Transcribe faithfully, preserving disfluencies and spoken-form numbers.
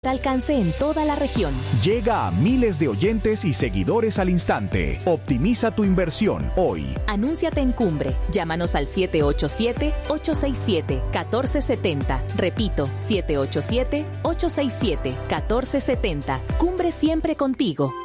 alcance en toda la región. Llega a miles de oyentes y seguidores al instante. Optimiza tu inversión hoy. Anúnciate en Cumbre. Llámanos al siete ocho siete, ocho seis siete, uno cuatro siete cero. Repito, siete ocho siete, ocho seis siete, uno cuatro siete cero. Cumbre siempre contigo.